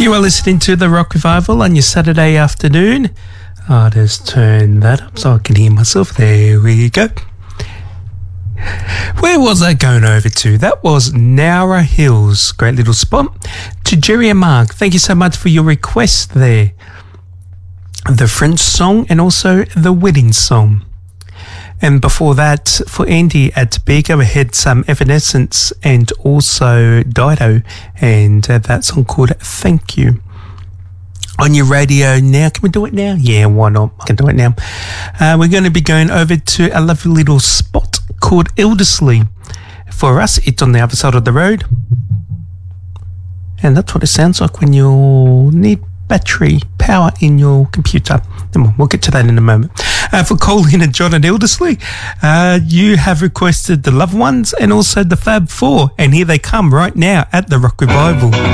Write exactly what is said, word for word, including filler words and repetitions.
You are listening to the Rock Revival on your Saturday afternoon. I'll just turn that up so I can hear myself. There we go. Where was I going over to? That was Nowra Hills. Great little spot. To Jerry and Mark, thank you so much for your request there. The French song and also the wedding song. And before that, for Andy at Bega, we had some Evanescence and also Dido, and uh, that song called Thank You. On your radio now, can we do it now? Yeah, why not? I can do it now. Uh, we're going to be going over to a lovely little spot called Elderslie. For us, it's on the other side of the road. And that's what it sounds like when you need battery power in your computer. We'll get to that in a moment. Uh, for Colin and John and Elderslie, uh, you have requested the Loved Ones and also the Fab Four, and here they come right now at the Rock Revival.